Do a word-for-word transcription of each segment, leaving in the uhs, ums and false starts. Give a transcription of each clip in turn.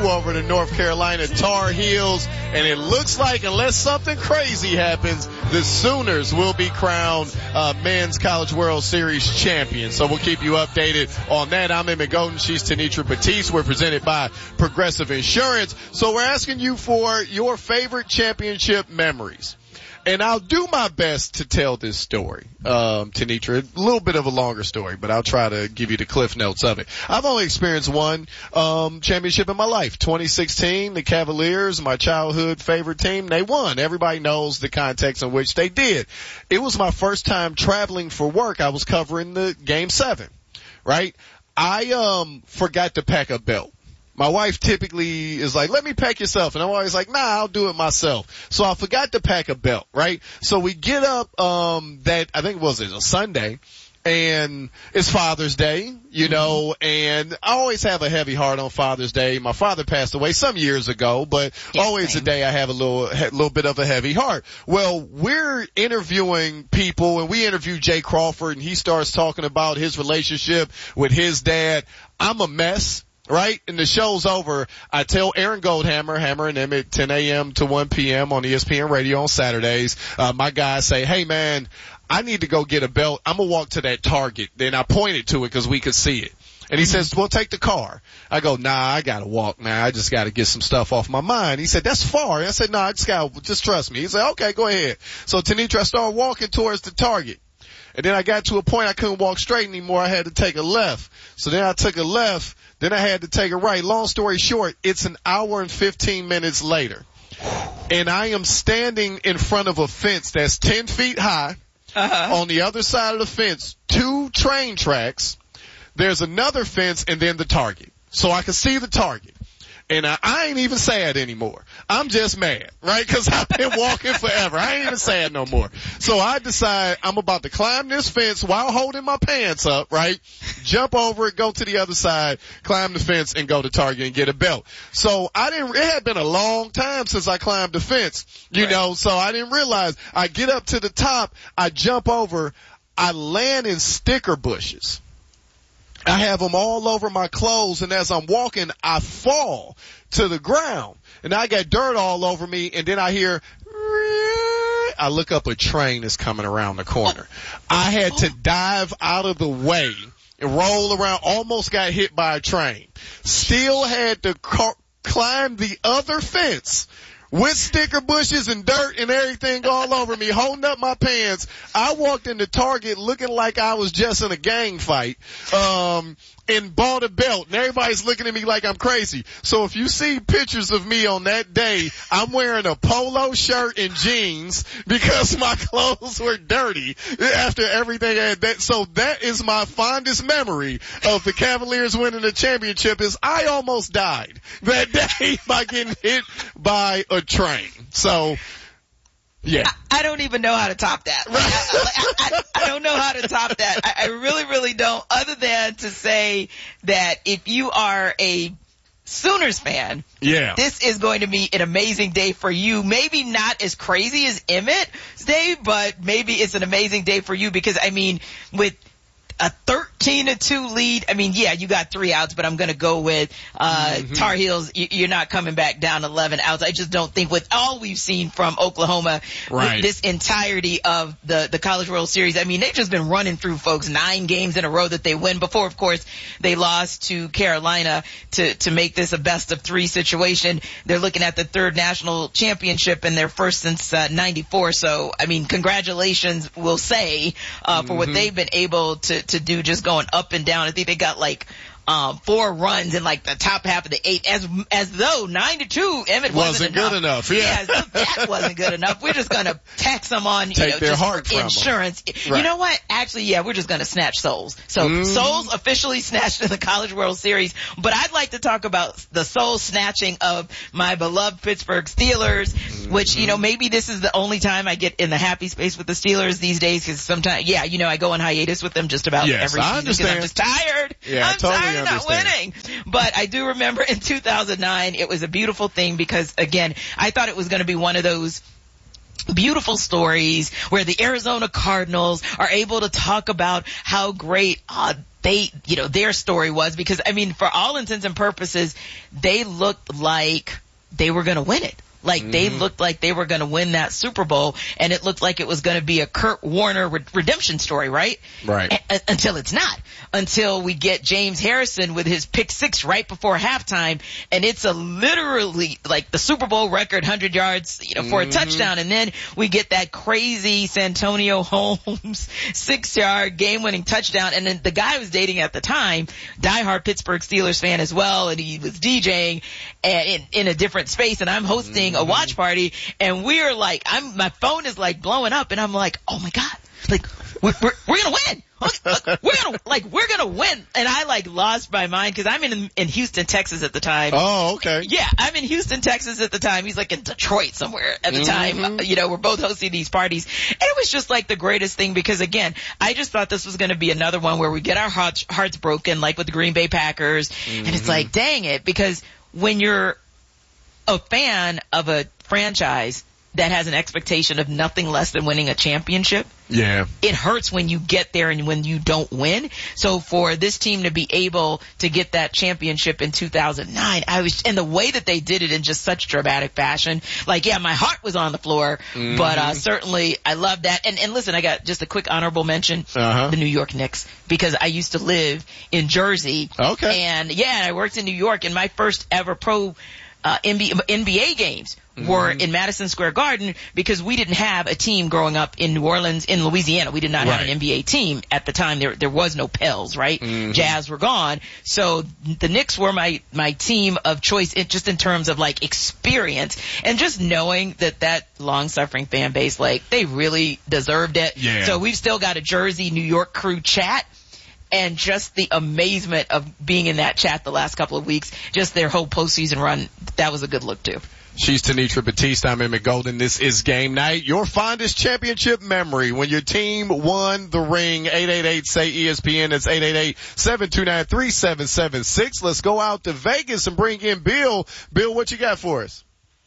over the North Carolina Tar Heels. And it looks like, unless something crazy happens, the Sooners will be crowned uh, Men's College World Series champions. So we'll keep you updated on that. I'm Emmett Golden. She's Tenitra Batiste. We're presented by Progressive Insurance. So we're asking you for your favorite championship memories. And I'll do my best to tell this story, um, Tenitra. A little bit of a longer story, but I'll try to give you the cliff notes of it. I've only experienced one um championship in my life. twenty sixteen, the Cavaliers, my childhood favorite team, they won. Everybody knows the context in which they did. It was my first time traveling for work. I was covering the game seven, right? I um forgot to pack a belt. My wife typically is like, let me pack yourself. And I'm always like, nah, I'll do it myself. So I forgot to pack a belt, right? So we get up, um, that, I think it was a Sunday, and it's Father's Day, you know, and I always have a heavy heart on Father's Day. My father passed away some years ago, but yes, always same. a day I have a little, a little bit of a heavy heart. Well, we're interviewing people, and we interview Jay Crawford, and he starts talking about his relationship with his dad. I'm a mess. Right? And the show's over. I tell Aaron Goldhammer, Hammer and Emmett, ten a.m. to one p.m. on E S P N Radio on Saturdays. Uh, my guys say, hey man, I need to go get a belt. I'm going to walk to that Target. Then I pointed to it because we could see it. And he says, well, take the car. I go, nah, I got to walk, man. I just got to get some stuff off my mind. He said, that's far. I said, nah, I just got to, just trust me. He said, okay, go ahead. So Tenitra, I started walking towards the Target. And then I got to a point I couldn't walk straight anymore. I had to take a left. So then I took a left. Then I had to take a right. Long story short, it's an hour and fifteen minutes later. And I am standing in front of a fence that's ten feet high. Uh-huh. On the other side of the fence, two train tracks. There's another fence and then the Target. So I can see the Target. And I, I ain't even sad anymore. I'm just mad, right? Because I've been walking forever. I ain't even sad no more. So I decide I'm about to climb this fence while holding my pants up, right? Jump over it, go to the other side, climb the fence, and go to Target and get a belt. So I didn't, it had been a long time since I climbed the fence, you right. know, so I didn't realize. I get up to the top, I jump over, I land in sticker bushes. I have them all over my clothes, and as I'm walking, I fall to the ground, and I got dirt all over me, and then I hear, I look up, a train is coming around the corner. I had to dive out of the way and roll around, almost got hit by a train. Still had to ca- climb the other fence with sticker bushes and dirt and everything all over me, holding up my pants. I walked into Target looking like I was just in a gang fight, um, and bought a belt, and everybody's looking at me like I'm crazy. So if you see pictures of me on that day, I'm wearing a polo shirt and jeans because my clothes were dirty after everything I had that. So that is my fondest memory of the Cavaliers winning the championship, is I almost died that day by getting hit by a train. So, yeah. I, I don't even know how to top that. Like, I, I, I, I don't know how to top that. I, I really, really don't, other than to say that if you are a Sooners fan, yeah, this is going to be an amazing day for you. Maybe not as crazy as Emmett's day, but maybe it's an amazing day for you because, I mean, with a thirteen to two lead. I mean, yeah, you got three outs, but I'm going to go with uh mm-hmm. Tar Heels. You're not coming back down eleven outs. I just don't think, with all we've seen from Oklahoma, right, with this entirety of the the College World Series, I mean, they've just been running through folks, nine games in a row that they win. Before, of course, they lost to Carolina to to make this a best of three situation. They're looking at the third national championship and their first since uh, ninety-four. So, I mean, congratulations, we'll say, uh for mm-hmm. what they've been able to to do, just going up and down. I think they got like um four runs in like the top half of the eight, as as though nine to two Emmett wasn't, wasn't enough. good enough. Yeah, yeah, as though that wasn't good enough. We're just gonna tax them on, you Take know, their just heart for from insurance. Right. You know what? Actually, yeah, we're just gonna snatch souls. So mm. souls officially snatched in the College World Series. But I'd like to talk about the soul snatching of my beloved Pittsburgh Steelers, mm-hmm. which, you know, maybe this is the only time I get in the happy space with the Steelers these days, because sometimes, yeah, you know, I go on hiatus with them just about yes, every season because I'm just tired. Yeah, I'm I totally tired of not winning. But I do remember in two thousand nine, it was a beautiful thing because, again, I thought it was going to be one of those beautiful stories where the Arizona Cardinals are able to talk about how great uh they, you know, their story was, because, I mean, for all intents and purposes, they looked like they were going to win it. Like, mm-hmm. they looked like they were going to win that Super Bowl, and it looked like it was going to be a Kurt Warner re- redemption story, right? Right. A- until it's not. Until we get James Harrison with his pick six right before halftime, and it's a literally, like, the Super Bowl record one hundred yards, you know, for mm-hmm. a touchdown, and then we get that crazy Santonio Holmes six-yard game-winning touchdown, and then the guy I was dating at the time, diehard Pittsburgh Steelers fan as well, and he was DJing and in, in a different space, and I'm hosting a watch party, and we're like, I'm, my phone is like blowing up, and I'm like, oh my God, like, we're, we're, we're gonna win. We're gonna, like, we're gonna win. And I, like, lost my mind, because I'm in, in Houston, Texas at the time. Oh, okay. Yeah, I'm in Houston, Texas at the time. He's like in Detroit somewhere at the mm-hmm. time. You know, we're both hosting these parties. And it was just like the greatest thing, because again, I just thought this was gonna be another one where we get our hearts, hearts broken, like with the Green Bay Packers. Mm-hmm. And it's like, dang it, because when you're a fan of a franchise that has an expectation of nothing less than winning a championship, yeah, it hurts when you get there and when you don't win. So for this team to be able to get that championship in two thousand nine, I was, and the way that they did it in just such dramatic fashion, like, yeah, my heart was on the floor, mm-hmm. but uh certainly I love that. And and listen, I got just a quick honorable mention, uh-huh. the New York Knicks, because I used to live in Jersey. Okay. And yeah, I worked in New York, and my first ever pro uh N B A games were in Madison Square Garden, because we didn't have a team growing up in New Orleans, in Louisiana. We did not right. have an N B A team at the time. There there was no Pels, right? Mm-hmm. Jazz were gone. So the Knicks were my, my team of choice, in, just in terms of, like, experience, and just knowing that that long-suffering fan base, like, they really deserved it. Yeah. So we've still got a Jersey, New York crew chat. And just the amazement of being in that chat the last couple of weeks, just their whole postseason run, that was a good look too. She's Tenitra Batiste. I'm Emmett Golden. This is Game Night. Your fondest championship memory when your team won the ring. eight eight eight, say E S P N. It's eight eight eight, seven two nine, three seven seven six. Let's go out to Vegas and bring in Bill. Bill, what you got for us?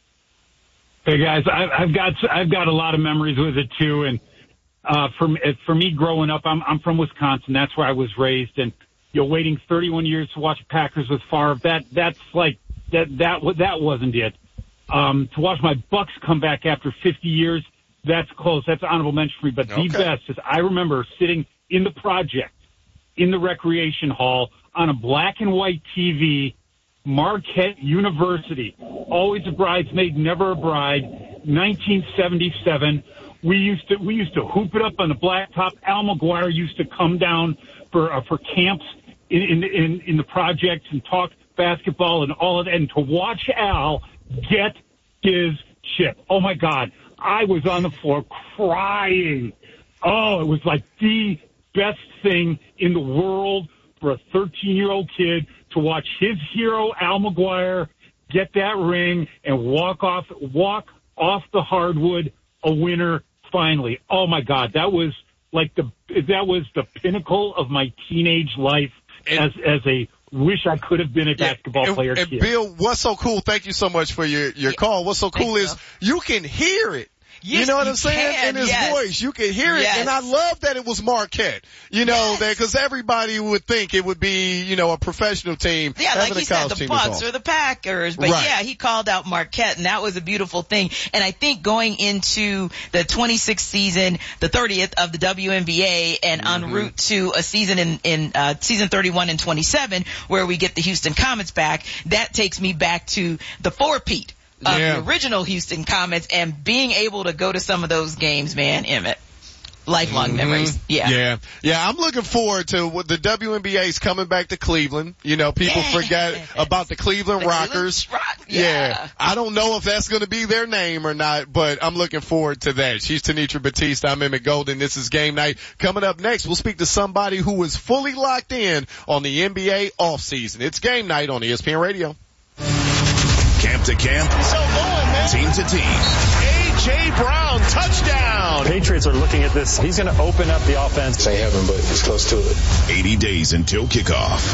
Hey guys, I've got I've got a lot of memories with it too, and uh for for me growing up, I'm I'm from Wisconsin. That's where I was raised, and you know, waiting thirty-one years to watch Packers with Favre, that that's like that that that wasn't it. Um, to watch my Bucks come back after fifty years, that's close. That's honorable mention for me. But okay. the best is I remember sitting in the project, in the recreation hall, on a black and white T V, Marquette University. Always a bridesmaid, never a bride. nineteen seventy-seven. We used to we used to hoop it up on the blacktop. Al McGuire used to come down for uh, for camps in, in in in the projects and talk basketball and all of that. And to watch Al get his chip. Oh my God. I was on the floor crying. Oh, it was like the best thing in the world for a thirteen year old kid to watch his hero, Al McGuire, get that ring and walk off, walk off the hardwood a winner finally. Oh my God. That was like the, that was the pinnacle of my teenage life and, as, as a wish I could have been a basketball and, player. And kid. Bill, what's so cool? Thank you so much for your, your yeah. call. What's so cool Thanks, is Bill. You can hear it. Yes, you know what I'm saying? Can, in his yes. voice, you can hear it. Yes. And I love that it was Marquette. You know, yes. that, cause everybody would think it would be, you know, a professional team. Yeah, like he said, the Bucks or the Packers. But right. yeah, he called out Marquette, and that was a beautiful thing. And I think going into the twenty-sixth season, the thirtieth of the W N B A, and mm-hmm. en route to a season in, in, uh, season thirty-one and twenty-seven, where we get the Houston Comets back, that takes me back to the four-peat of yeah. the original Houston Comets, and being able to go to some of those games, man, Emmett. Lifelong mm-hmm. memories. Yeah. Yeah. Yeah. I'm looking forward to what the W N B A's coming back to Cleveland. You know, people yeah. forget about the Cleveland the Rockers. Cleveland Rock. yeah. yeah. I don't know if that's going to be their name or not, but I'm looking forward to that. She's Tenitra Batiste. I'm Emmett Golden. This is Game Night. Coming up next, we'll speak to somebody who is fully locked in on the N B A offseason. It's Game Night on E S P N Radio. Camp to camp, so going, man. Team to team. A J. Brown, touchdown. Patriots are looking at this. He's going to open up the offense. Say heaven, but it's close to it. eighty days until kickoff.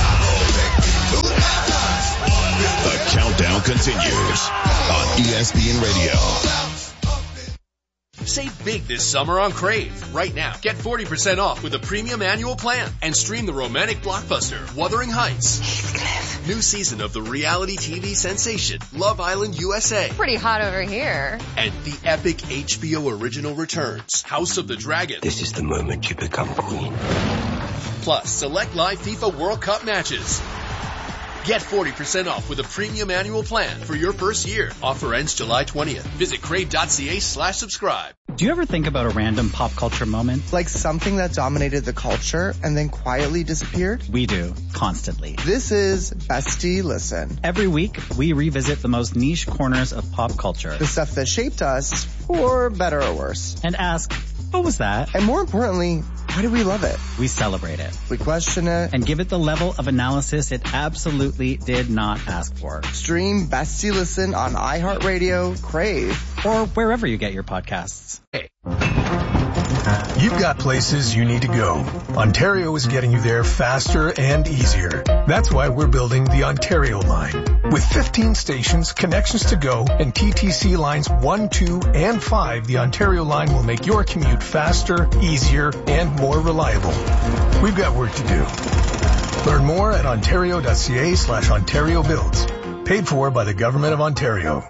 The countdown continues on E S P N Radio. Save big this summer on Crave. Right now, get forty percent off with a premium annual plan and stream the romantic blockbuster Wuthering Heights. Heathcliff. New season of the reality T V sensation Love Island U S A. Pretty hot over here. And the epic H B O original returns, House of the Dragon. This is the moment you become queen. Plus, select live FIFA World Cup matches. Get forty percent off with a premium annual plan for your first year. Offer ends July twentieth. Visit crave.ca slash subscribe. Do you ever think about a random pop culture moment? Like something that dominated the culture and then quietly disappeared? We do, constantly. This is Bestie Listen. Every week, we revisit the most niche corners of pop culture. The stuff that shaped us, for better or worse. And ask, what was that? And more importantly, why do we love it? We celebrate it. We question it. And give it the level of analysis it absolutely did not ask for. Stream Bestie Listen on iHeartRadio, Crave, or wherever you get your podcasts. Hey. You've got places you need to go. Ontario is getting you there faster and easier. That's why we're building the Ontario line. With fifteen stations, connections to go, and T T C lines one, two, and five, the Ontario line will make your commute faster, easier, and more reliable. We've got work to do. Learn more at ontario.ca slash Ontario Builds. Paid for by the Government of Ontario.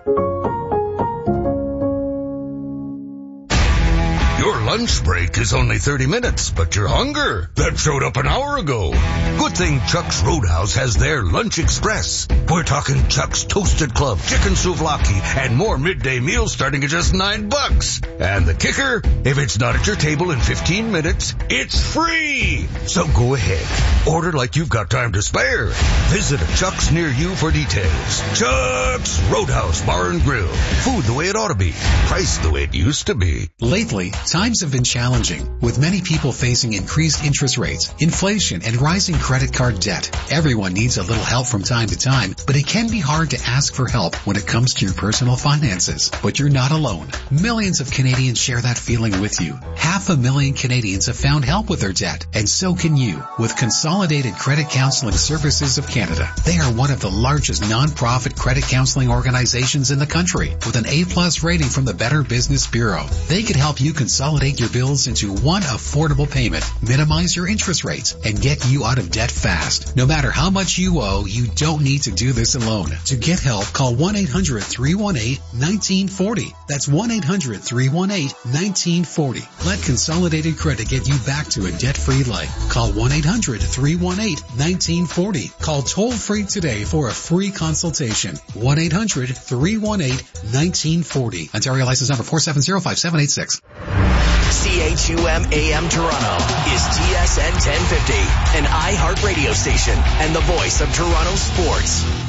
Your lunch break is only thirty minutes, but your hunger, that showed up an hour ago. Good thing Chuck's Roadhouse has their Lunch Express. We're talking Chuck's Toasted Club, chicken souvlaki, and more midday meals starting at just nine bucks. And the kicker, if it's not at your table in fifteen minutes, it's free. So go ahead, order like you've got time to spare. Visit a Chuck's near you for details. Chuck's Roadhouse Bar and Grill. Food the way it ought to be. Price the way it used to be. Lately, times have been challenging, with many people facing increased interest rates, inflation, and rising credit card debt. Everyone needs a little help from time to time, but it can be hard to ask for help when it comes to your personal finances. But you're not alone. Millions of Canadians share that feeling with you. Half a million Canadians have found help with their debt, and so can you with Consolidated Credit Counseling Services of Canada. They are one of the largest non-profit credit counseling organizations in the country, with an A-plus rating from the Better Business Bureau. They could help you consolidate your bills into one affordable payment, minimize your interest rates, and get you out of debt fast. No matter how much you owe, you don't need to do this alone. To get help, call one eight hundred, three one eight, one nine four zero. That's one eight hundred, three one eight, one nine four zero. Let Consolidated Credit get you back to a debt-free life. Call one eight hundred, three one eight, one nine four zero. Call toll-free today for a free consultation. one eight hundred, three one eight, one nine four zero. Ontario license number four seven zero, five seven eight six. C H U M A M Toronto is T S N ten fifty, an iHeart radio station and the voice of Toronto sports.